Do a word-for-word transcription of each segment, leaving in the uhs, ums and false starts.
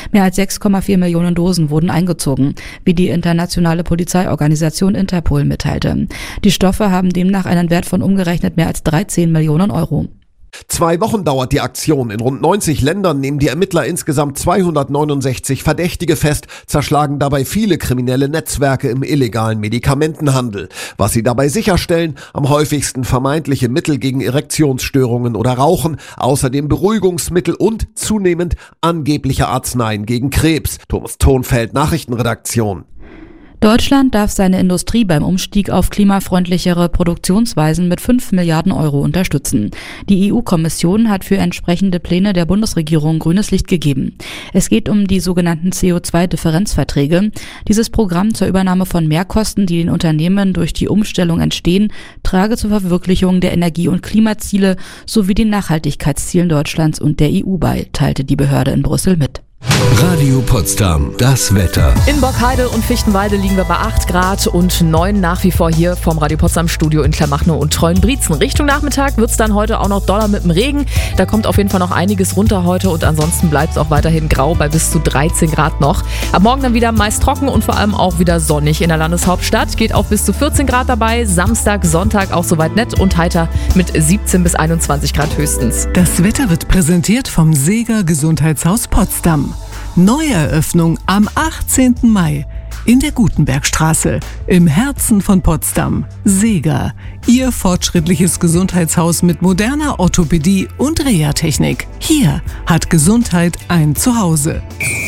Mehr als sechs Komma vier Millionen Dosen wurden eingezogen, wie die internationale Polizeiorganisation Interpol mitteilte. Die Stoffe haben demnach einen Wert von umgerechnet mehr als dreizehn Millionen Euro. Zwei Wochen dauert die Aktion. In rund neunzig Ländern nehmen die Ermittler insgesamt zweihundertneunundsechzig Verdächtige fest, zerschlagen dabei viele kriminelle Netzwerke im illegalen Medikamentenhandel. Was sie dabei sicherstellen, am häufigsten vermeintliche Mittel gegen Erektionsstörungen oder Rauchen, außerdem Beruhigungsmittel und zunehmend angebliche Arzneien gegen Krebs. Thomas Thonfeld, Nachrichtenredaktion. Deutschland darf seine Industrie beim Umstieg auf klimafreundlichere Produktionsweisen mit fünf Milliarden Euro unterstützen. Die E U-Kommission hat für entsprechende Pläne der Bundesregierung grünes Licht gegeben. Es geht um die sogenannten C O zwei Differenzverträge. Dieses Programm zur Übernahme von Mehrkosten, die den Unternehmen durch die Umstellung entstehen, trage zur Verwirklichung der Energie- und Klimaziele sowie den Nachhaltigkeitszielen Deutschlands und der E U bei, teilte die Behörde in Brüssel mit. Radio Potsdam, das Wetter. In Borkheide und Fichtenwalde liegen wir bei acht Grad und neun nach wie vor hier vom Radio Potsdam Studio in Kleinmachnow und Treuenbrietzen. Richtung Nachmittag wird es dann heute auch noch doller mit dem Regen. Da kommt auf jeden Fall noch einiges runter heute und ansonsten bleibt es auch weiterhin grau bei bis zu dreizehn Grad noch. Ab morgen dann wieder meist trocken und vor allem auch wieder sonnig in der Landeshauptstadt. Geht auch bis zu vierzehn Grad dabei. Samstag, Sonntag auch soweit nett und heiter mit siebzehn bis einundzwanzig Grad höchstens. Das Wetter wird präsentiert vom Seeger Gesundheitshaus Potsdam. Neueröffnung am achtzehnten Mai in der Gutenbergstraße im Herzen von Potsdam. Seeger, Ihr fortschrittliches Gesundheitshaus mit moderner Orthopädie und Reha-Technik. Hier hat Gesundheit ein Zuhause.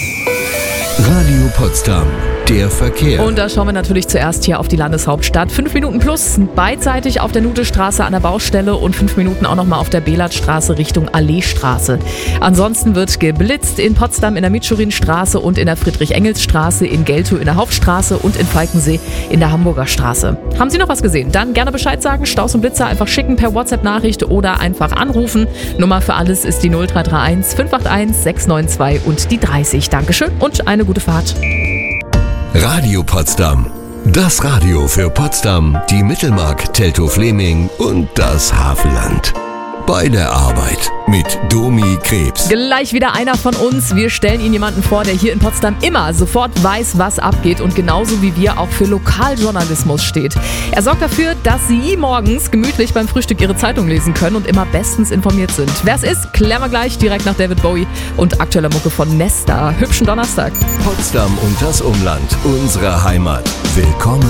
Radio Potsdam, der Verkehr. Und da schauen wir natürlich zuerst hier auf die Landeshauptstadt. Fünf Minuten plus beidseitig auf der Nutestraße an der Baustelle und fünf Minuten auch nochmal auf der Belatstraße Richtung Alleestraße. Ansonsten wird geblitzt in Potsdam in der Mitschurinstraße und in der Friedrich-Engels-Straße, in Geltow in der Hauptstraße und in Falkensee in der Hamburger Straße. Haben Sie noch was gesehen? Dann gerne Bescheid sagen, Staus und Blitzer einfach schicken per WhatsApp-Nachricht oder einfach anrufen. Nummer für alles ist die null drei drei eins fünf acht eins sechs neun zwei und die dreißig. Dankeschön und eine gute Fahrt. Radio Potsdam. Das Radio für Potsdam, die Mittelmark, Teltow-Fleming und das Havelland. Bei der Arbeit mit Domi Krebs. Gleich wieder einer von uns. Wir stellen Ihnen jemanden vor, der hier in Potsdam immer sofort weiß, was abgeht und genauso wie wir auch für Lokaljournalismus steht. Er sorgt dafür, dass Sie morgens gemütlich beim Frühstück Ihre Zeitung lesen können und immer bestens informiert sind. Wer es ist, klären wir gleich direkt nach David Bowie und aktueller Mucke von Nesta. Hübschen Donnerstag. Potsdam und das Umland, unsere Heimat. Willkommen